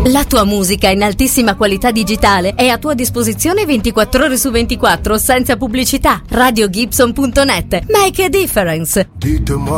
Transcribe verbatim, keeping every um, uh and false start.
La tua musica in altissima qualità digitale è a tua disposizione ventiquattro ore su ventiquattro senza pubblicità. radio gibson punto net. Make a difference. Dites-moi